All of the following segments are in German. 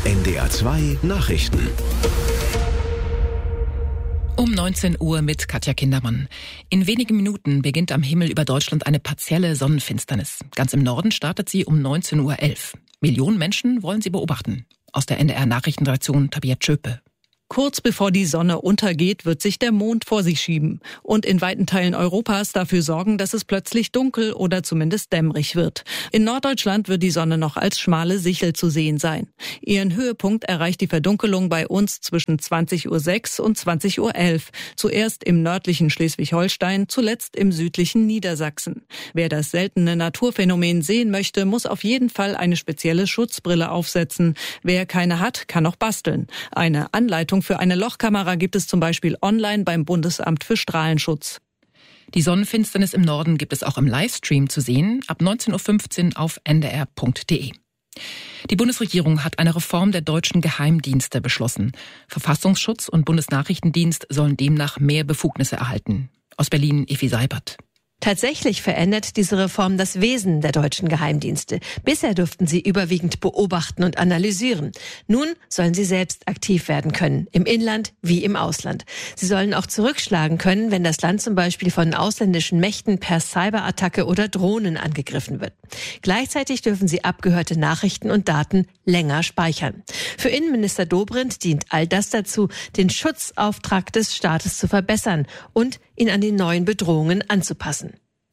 NDR 2 Nachrichten. Um 19 Uhr mit Katja Kindermann. In wenigen Minuten beginnt am Himmel über Deutschland eine partielle Sonnenfinsternis. Ganz im Norden startet sie um 19:11 Uhr. Millionen Menschen wollen sie beobachten. Aus der NDR-Nachrichtenredaktion Tabea Tschöpe. Kurz bevor die Sonne untergeht, wird sich der Mond vor sich schieben und in weiten Teilen Europas dafür sorgen, dass es plötzlich dunkel oder zumindest dämmerig wird. In Norddeutschland wird die Sonne noch als schmale Sichel zu sehen sein. Ihren Höhepunkt erreicht die Verdunkelung bei uns zwischen 20:06 Uhr und 20:11 Uhr. Zuerst im nördlichen Schleswig-Holstein, zuletzt im südlichen Niedersachsen. Wer das seltene Naturphänomen sehen möchte, muss auf jeden Fall eine spezielle Schutzbrille aufsetzen. Wer keine hat, kann auch basteln. Eine Anleitung für eine Lochkamera gibt es zum Beispiel online beim Bundesamt für Strahlenschutz. Die Sonnenfinsternis im Norden gibt es auch im Livestream zu sehen, ab 19:15 Uhr auf ndr.de. Die Bundesregierung hat eine Reform der deutschen Geheimdienste beschlossen. Verfassungsschutz und Bundesnachrichtendienst sollen demnach mehr Befugnisse erhalten. Aus Berlin Effi Seibert. Tatsächlich verändert diese Reform das Wesen der deutschen Geheimdienste. Bisher durften sie überwiegend beobachten und analysieren. Nun sollen sie selbst aktiv werden können, im Inland wie im Ausland. Sie sollen auch zurückschlagen können, wenn das Land zum Beispiel von ausländischen Mächten per Cyberattacke oder Drohnen angegriffen wird. Gleichzeitig dürfen sie abgehörte Nachrichten und Daten länger speichern. Für Innenminister Dobrindt dient all das dazu, den Schutzauftrag des Staates zu verbessern und ihn an die neuen Bedrohungen anzupassen.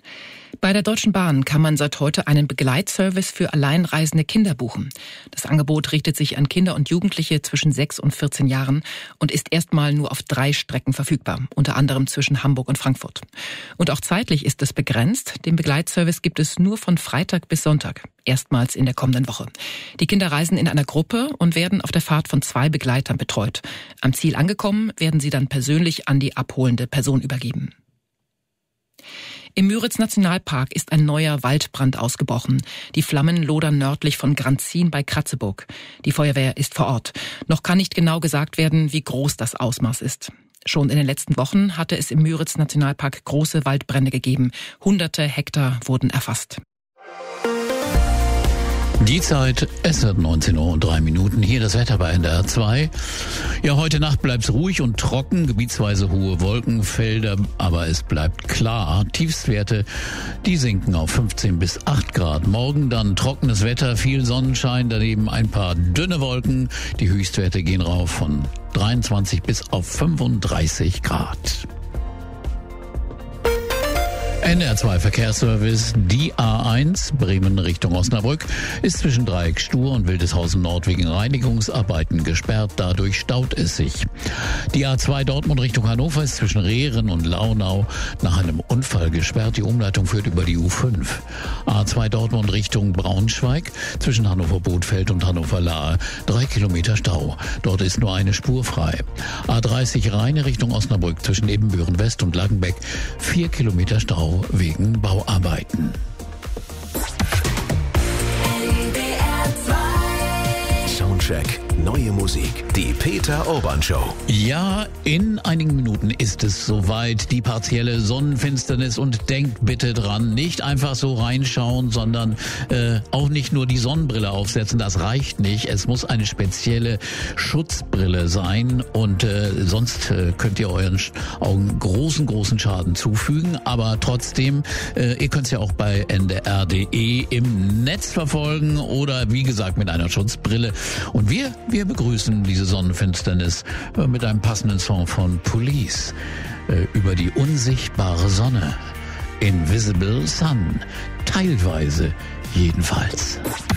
Bei der Deutschen Bahn kann man seit heute einen Begleitservice für alleinreisende Kinder buchen. Das Angebot richtet sich an Kinder und Jugendliche zwischen 6 und 14 Jahren und ist erstmal nur auf 3 Strecken verfügbar, unter anderem zwischen Hamburg und Frankfurt. Und auch zeitlich ist es begrenzt. Den Begleitservice gibt es nur von Freitag bis Sonntag, erstmals in der kommenden Woche. Die Kinder reisen in einer Gruppe und werden auf der Fahrt von 2 Begleitern betreut. Am Ziel angekommen, werden sie dann persönlich an die abholende Person übergeben. Im Müritz-Nationalpark ist ein neuer Waldbrand ausgebrochen. Die Flammen lodern nördlich von Granzin bei Kratzeburg. Die Feuerwehr ist vor Ort. Noch kann nicht genau gesagt werden, wie groß das Ausmaß ist. Schon in den letzten Wochen hatte es im Müritz-Nationalpark große Waldbrände gegeben. Hunderte Hektar wurden erfasst. Die Zeit, es wird 19:03 Uhr. Hier das Wetter bei NDR 2. Ja, heute Nacht bleibt's ruhig und trocken, gebietsweise hohe Wolkenfelder, aber es bleibt klar. Tiefstwerte, die sinken auf 15 bis 8 Grad. Morgen dann trockenes Wetter, viel Sonnenschein, daneben ein paar dünne Wolken. Die Höchstwerte gehen rauf von 23 bis auf 35 Grad. NDR 2 Verkehrsservice, die A1 Bremen Richtung Osnabrück ist zwischen Dreieck Stur und Wildeshausen Nord wegen Reinigungsarbeiten gesperrt, dadurch staut es sich. Die A2 Dortmund Richtung Hannover ist zwischen Rehren und Launau nach einem Unfall gesperrt, die Umleitung führt über die U5. A2 Dortmund Richtung Braunschweig zwischen Hannover-Bothfeld und Hannover-Lahe 3 Kilometer Stau, dort ist nur eine Spur frei. A30 Rheine Richtung Osnabrück zwischen Ebenbüren West und Langenbeck 4 Kilometer Stau wegen Bauarbeiten. Soundcheck, neue Musik, die Peter Urban Show. Ja, in einigen Minuten ist es soweit, die partielle Sonnenfinsternis, und denkt bitte dran, nicht einfach so reinschauen, sondern auch nicht nur die Sonnenbrille aufsetzen, das reicht nicht. Es muss eine spezielle Schutzbrille sein und sonst könnt ihr euren Augen großen Schaden zufügen, aber trotzdem, ihr könnt es ja auch bei ndr.de im Netz verfolgen oder wie gesagt mit einer Schutzbrille. Und wir begrüßen diese Sonnenfinsternis mit einem passenden Song von Police über die unsichtbare Sonne. Invisible Sun. Teilweise jedenfalls.